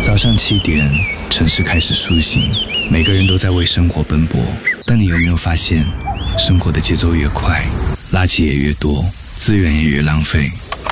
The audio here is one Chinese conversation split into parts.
早上7点，城市开始苏醒，每个人都在为生活奔波。但你有没有发现，生活的节奏越快，垃圾也越多，资源也越浪费。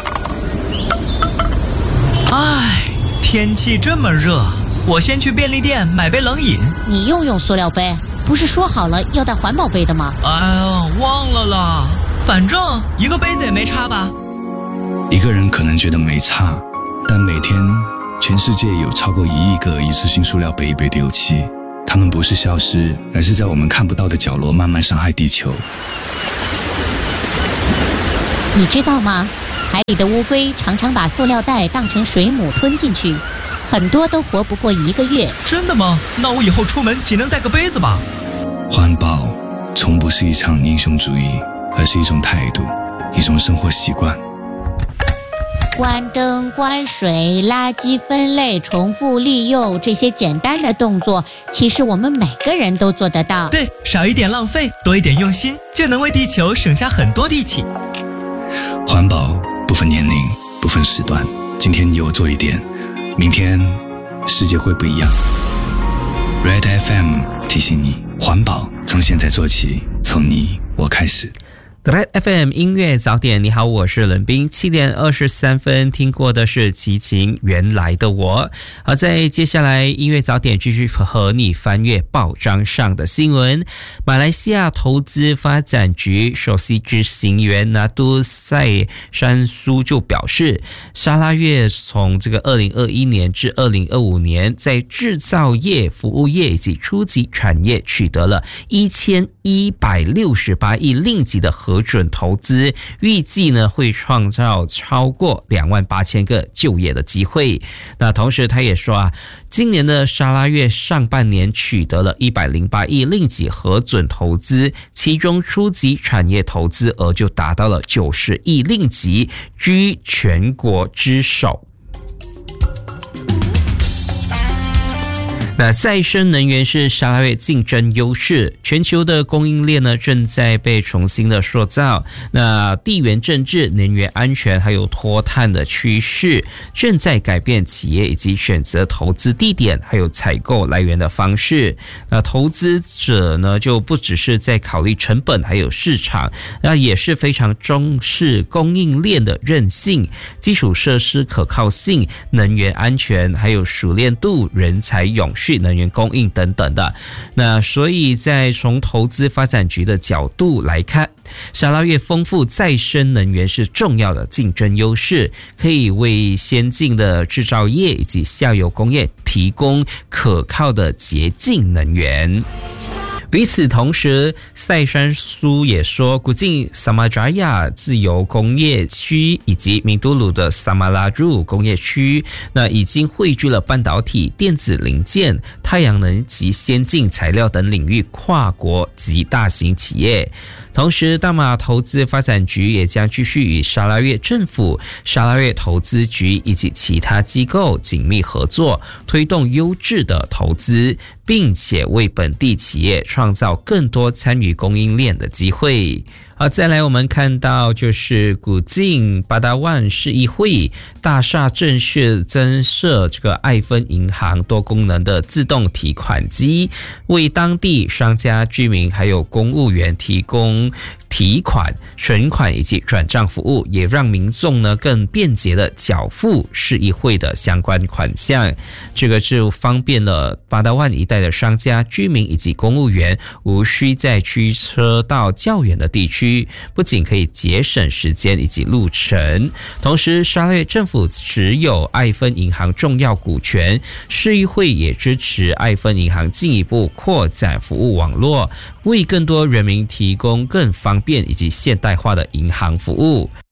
唉，天气这么热，我先去便利店买杯冷饮。 你又用塑料杯，不是说好了要带环保杯的吗？ 哎呀，忘了啦，反正一个杯子也没差吧。 一个人可能觉得没差，但每天全世界有超过1亿个一次性塑料杯被丢弃，它们不是消失，而是在我们看不到的角落慢慢伤害地球。 你知道吗？海里的乌龟常常把塑料袋当成水母吞进去，很多都活不过1个月。 真的吗？那我以后出门尽量带个杯子吧。 环保从不是一场英雄主义，而是一种态度，一种生活习惯。 关灯、关水、垃圾分类、重复利用，这些简单的动作，其实我们每个人都做得到。 对，少一点浪费，多一点用心，就能为地球省下很多力气。 环保不分年龄，不分时段，今天你有做一点，明天世界会不一样。Red FM 提醒你，环保从现在做起，从你我开始。 Red FM 音乐早点，你好，我是冷冰。7点23分，听过的是齐秦原来的我。而在接下来音乐早点继续和你翻阅报章上的新闻。马来西亚投资发展局首席执行员拿督赛山苏就表示，沙拉越从这个2021年至2025年，在制造业、服务业以及初级产业取得了1168亿令吉的核准投资，预计呢会创造超过28000个就业的机会。那同时他也说今年的沙拉越上半年取得了108亿令吉核准投资，其中初级产业投资额就达到了90亿令吉，居全国之首。那再生能源是沙拉越竞争优势，全球的供应链呢正在被重新的塑造。那地缘政治、能源安全还有脱碳的趋势正在改变企业以及选择投资地点还有采购来源的方式。那投资者呢就不只是在考虑成本还有市场，那也是非常重视供应链的韧性、基础设施可靠性、能源安全还有熟练度、人才永续、能源供应等等的。那所以在从投资发展局的角度来看，沙拉越丰富再生能源是重要的竞争优势，可以为先进的制造业以及下游工业提供可靠的洁净能源。与此同时，赛山苏也说，古晋萨马扎亚自由工业区以及明都鲁的萨马拉入工业区，那已经汇聚了半导体、电子零件、太阳能及先进材料等领域跨国及大型企业。同时，大马投资发展局也将继续与沙拉越政府、沙拉越投资局以及其他机构紧密合作，推动优质的投资，并且为本地企业创造更多参与供应链的机会。好，再来我们看到就是古晋巴达万市议会大厦正式增设这个爱芬银行多功能的自动提款机，为当地商家、居民还有公务员提供提款、存款以及转账服务，也让民众呢更便捷的缴付市议会的相关款项。这个就方便了巴达万一带的商家、居民以及公务员无需再驱车到较远的地区，不仅可以节省时间以及路程，同时沙拉越政府持有爱芬银行重要股权，市议会也支持爱芬银行进一步扩展服务网络，为更多人民提供更方便以及现代化的银行服务。